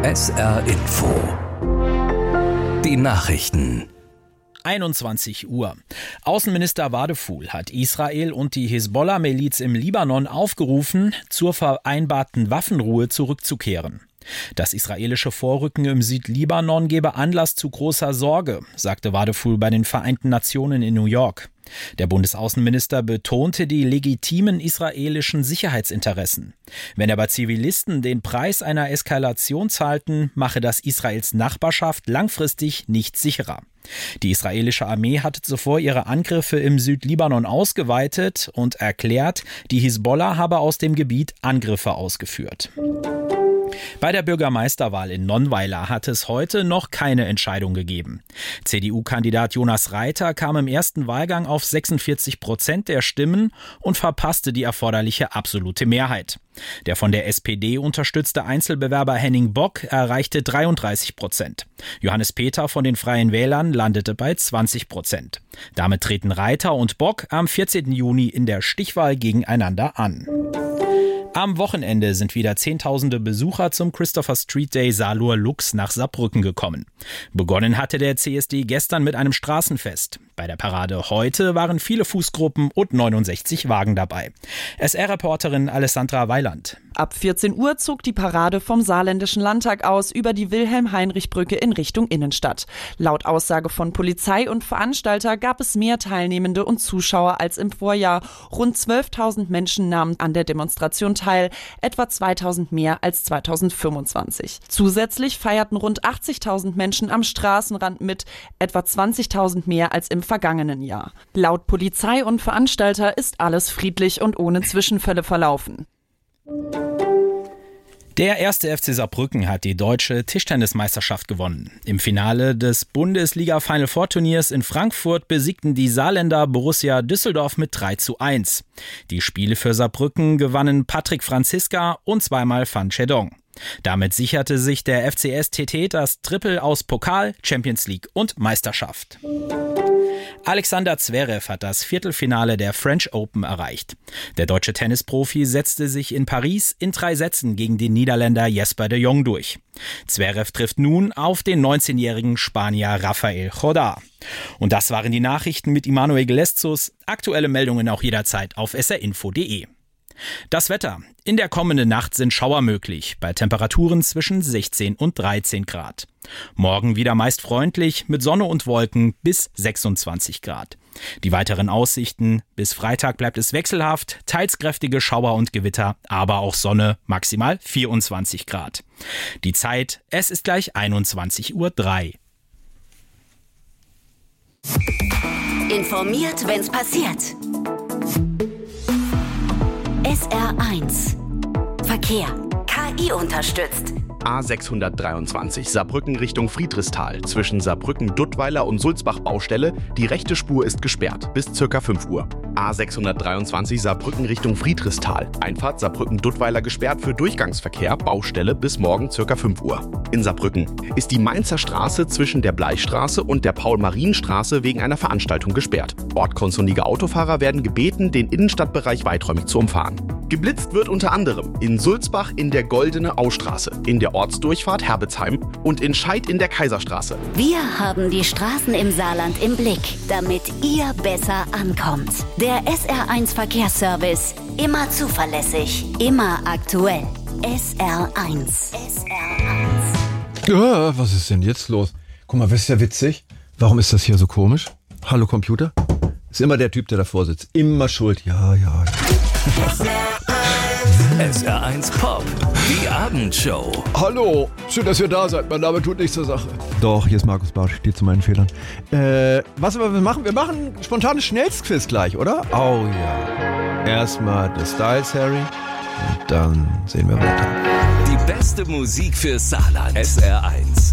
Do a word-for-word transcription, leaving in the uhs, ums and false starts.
S R Info. Die Nachrichten. einundzwanzig Uhr. Außenminister Wadephul hat Israel und die Hisbollah-Miliz im Libanon aufgerufen, zur vereinbarten Waffenruhe zurückzukehren. Das israelische Vorrücken im Südlibanon gebe Anlass zu großer Sorge, sagte Wadephul bei den Vereinten Nationen in New York. Der Bundesaußenminister betonte die legitimen israelischen Sicherheitsinteressen. Wenn aber Zivilisten den Preis einer Eskalation zahlten, mache das Israels Nachbarschaft langfristig nicht sicherer. Die israelische Armee hatte zuvor ihre Angriffe im Südlibanon ausgeweitet und erklärt, die Hisbollah habe aus dem Gebiet Angriffe ausgeführt. Bei der Bürgermeisterwahl in Nonnweiler hat es heute noch keine Entscheidung gegeben. C D U-Kandidat Jonas Reiter kam im ersten Wahlgang auf sechsundvierzig Prozent der Stimmen und verpasste die erforderliche absolute Mehrheit. Der von der S P D unterstützte Einzelbewerber Henning Bock erreichte dreiunddreißig Prozent. Johannes Peter von den Freien Wählern landete bei zwanzig Prozent. Damit treten Reiter und Bock am vierzehnten Juni in der Stichwahl gegeneinander an. Am Wochenende sind wieder Zehntausende Besucher zum Christopher Street Day Salur Lux nach Saarbrücken gekommen. Begonnen hatte der C S D gestern mit einem Straßenfest. Bei der Parade heute waren viele Fußgruppen und neunundsechzig Wagen dabei. S R-Reporterin Alessandra Weiland. Ab vierzehn Uhr zog die Parade vom Saarländischen Landtag aus über die Wilhelm-Heinrich-Brücke in Richtung Innenstadt. Laut Aussage von Polizei und Veranstalter gab es mehr Teilnehmende und Zuschauer als im Vorjahr. Rund zwölftausend Menschen nahmen an der Demonstration teil, etwa zweitausend mehr als zweitausendfünfundzwanzig. Zusätzlich feierten rund achtzigtausend Menschen am Straßenrand mit, etwa zwanzigtausend mehr als im vergangenen Jahr. Laut Polizei und Veranstalter ist alles friedlich und ohne Zwischenfälle verlaufen. Der erste F C Saarbrücken hat die deutsche Tischtennismeisterschaft gewonnen. Im Finale des Bundesliga-Final-Four-Turniers in Frankfurt besiegten die Saarländer Borussia Düsseldorf mit drei zu eins. Die Spiele für Saarbrücken gewannen Patrick Franziska und zweimal Fan Chedong. Damit sicherte sich der F C S T T das Triple aus Pokal, Champions League und Meisterschaft. Alexander Zverev hat das Viertelfinale der French Open erreicht. Der deutsche Tennisprofi setzte sich in Paris in drei Sätzen gegen den Niederländer Jesper de Jong durch. Zverev trifft nun auf den neunzehnjährigen Spanier Rafael Jodar. Und das waren die Nachrichten mit Immanuel Geleszus. Aktuelle Meldungen auch jederzeit auf s r info punkt d e. Das Wetter. In der kommenden Nacht sind Schauer möglich, bei Temperaturen zwischen sechzehn und dreizehn Grad. Morgen wieder meist freundlich, mit Sonne und Wolken bis sechsundzwanzig Grad. Die weiteren Aussichten: bis Freitag bleibt es wechselhaft, teils kräftige Schauer und Gewitter, aber auch Sonne, maximal vierundzwanzig Grad. Die Zeit, es ist gleich einundzwanzig Uhr drei. Informiert, wenn's passiert. S R eins. Verkehr. K I unterstützt. A sechshundertdreiundzwanzig Saarbrücken Richtung Friedrichsthal. Zwischen Saarbrücken-Duttweiler und Sulzbach-Baustelle. Die rechte Spur ist gesperrt bis ca. fünf Uhr. A sechshundertdreiundzwanzig Saarbrücken Richtung Friedrichsthal. Einfahrt Saarbrücken-Duttweiler gesperrt für Durchgangsverkehr. Baustelle bis morgen ca. fünf Uhr. In Saarbrücken ist die Mainzer Straße zwischen der Bleichstraße und der Paul-Marien-Straße wegen einer Veranstaltung gesperrt. Ortkundige Autofahrer werden gebeten, den Innenstadtbereich weiträumig zu umfahren. Geblitzt wird unter anderem in Sulzbach in der Goldene Austraße, in der Ortsdurchfahrt Herbetsheim und in Scheid in der Kaiserstraße. Wir haben die Straßen im Saarland im Blick, damit ihr besser ankommt. Der S R eins Verkehrsservice. Immer zuverlässig, immer aktuell. S R eins. S R eins. Ja, was ist denn jetzt los? Guck mal, was ist ja witzig? Warum ist das hier so komisch? Hallo Computer? Ist immer der Typ, der davor sitzt. Immer schuld. Ja, ja. S R eins Pop, die Abendshow. Hallo, schön, dass ihr da seid. Mein Name tut nichts zur Sache. Doch, hier ist Markus Bartsch, steht zu meinen Fehlern. Äh, was wir machen? Wir machen ein spontanes Schnellsquiz gleich, oder? Oh ja. Erstmal The Styles, Harry. Und dann sehen wir weiter. Die beste Musik für Saarland. S R eins.